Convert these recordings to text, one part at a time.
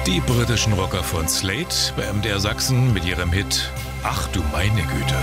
Die britischen Rocker von Slate bei MDR Sachsen mit ihrem Hit Ach du meine Güte.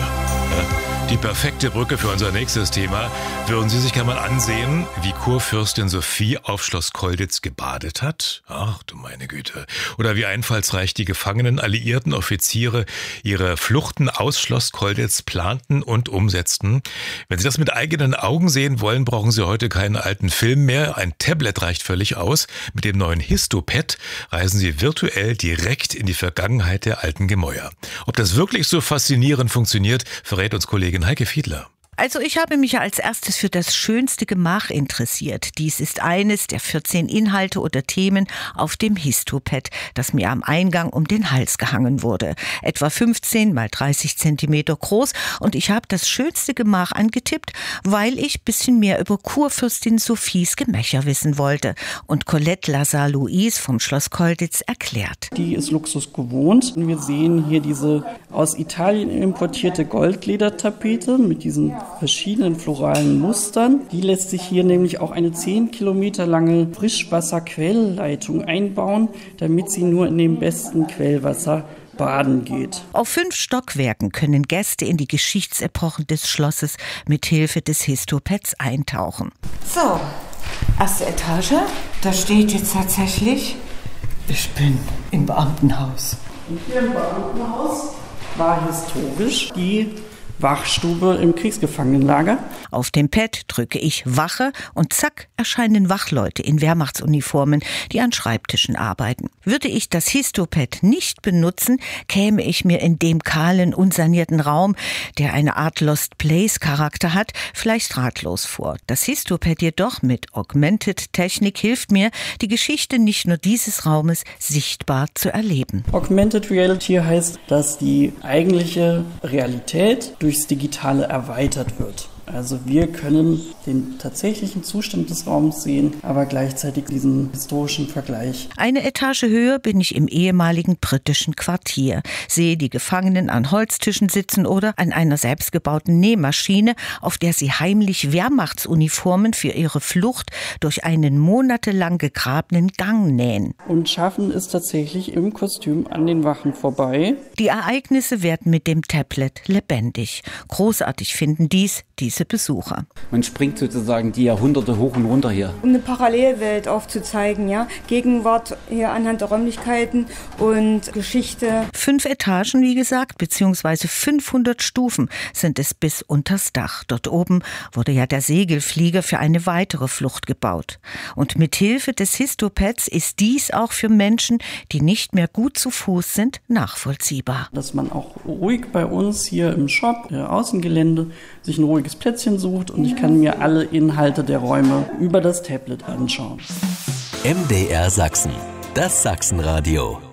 Die perfekte Brücke für unser nächstes Thema. Würden Sie sich einmal ansehen, wie Kurfürstin Sophie auf Schloss Kolditz gebadet hat? Ach du meine Güte. Oder wie einfallsreich die gefangenen alliierten Offiziere ihre Fluchten aus Schloss Kolditz planten und umsetzten. Wenn Sie das mit eigenen Augen sehen wollen, brauchen Sie heute keinen alten Film mehr. Ein Tablet reicht völlig aus. Mit dem neuen Histopad reisen Sie virtuell direkt in die Vergangenheit der alten Gemäuer. Ob das wirklich so faszinierend funktioniert, verrät uns Kollegin Heike Fiedler. Also ich habe mich ja als erstes für das schönste Gemach interessiert. Dies ist eines der 14 Inhalte oder Themen auf dem Histopad, das mir am Eingang um den Hals gehangen wurde. Etwa 15 mal 30 Zentimeter groß, und ich habe das schönste Gemach angetippt, weil ich ein bisschen mehr über Kurfürstin Sophies Gemächer wissen wollte. Und Colette Lazar-Louise vom Schloss Kolditz erklärt. Die ist Luxus gewohnt. Wir sehen hier diese aus Italien importierte Goldledertapete mit diesen verschiedenen floralen Mustern. Die lässt sich hier nämlich auch eine 10 Kilometer lange Frischwasserquellleitung einbauen, damit sie nur in dem besten Quellwasser baden geht. Auf 5 Stockwerken können Gäste in die Geschichtsepochen des Schlosses mit Hilfe des Histopads eintauchen. So, erste Etage. Da steht jetzt tatsächlich, ich bin im Beamtenhaus. Und hier im Beamtenhaus war historisch die Wachstube im Kriegsgefangenenlager. Auf dem Pad drücke ich Wache und zack, erscheinen Wachleute in Wehrmachtsuniformen, die an Schreibtischen arbeiten. Würde ich das Histopad nicht benutzen, käme ich mir in dem kahlen, unsanierten Raum, der eine Art Lost Place-Charakter hat, vielleicht ratlos vor. Das Histopad jedoch mit Augmented Technik hilft mir, die Geschichte nicht nur dieses Raumes sichtbar zu erleben. Augmented Reality heißt, dass die eigentliche Realität durchs Digitale erweitert wird. Also wir können den tatsächlichen Zustand des Raums sehen, aber gleichzeitig diesen historischen Vergleich. Eine Etage höher bin ich im ehemaligen britischen Quartier, sehe die Gefangenen an Holztischen sitzen oder an einer selbstgebauten Nähmaschine, auf der sie heimlich Wehrmachtsuniformen für ihre Flucht durch einen monatelang gegrabenen Gang nähen. Und schaffen es tatsächlich im Kostüm an den Wachen vorbei. Die Ereignisse werden mit dem Tablet lebendig. Großartig finden diese Besucher. Man springt sozusagen die Jahrhunderte hoch und runter hier. Um eine Parallelwelt aufzuzeigen, ja. Gegenwart hier anhand der Räumlichkeiten und Geschichte. 5 Etagen, wie gesagt, beziehungsweise 500 Stufen sind es bis unters Dach. Dort oben wurde ja der Segelflieger für eine weitere Flucht gebaut. Und mit Hilfe des Histopads ist dies auch für Menschen, die nicht mehr gut zu Fuß sind, nachvollziehbar. Dass man auch ruhig bei uns hier im Shop, Außengelände, sich ein ruhiges Plätzchen sucht und ich kann mir alle Inhalte der Räume über das Tablet anschauen. MDR Sachsen, das Sachsenradio.